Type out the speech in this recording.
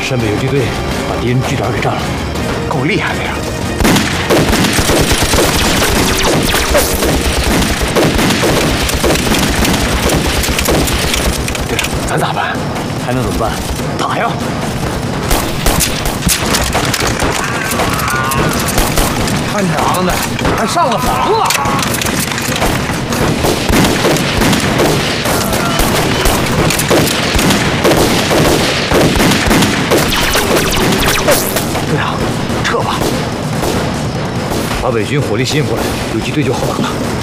陕北游击队把敌人据点给占了， 够厉害的呀！队长，咱咋办？ 还能怎么办？ 打呀！他娘的，还上了房了！队长，撤吧！ 把伪军火力吸引过来，游击队就好打了。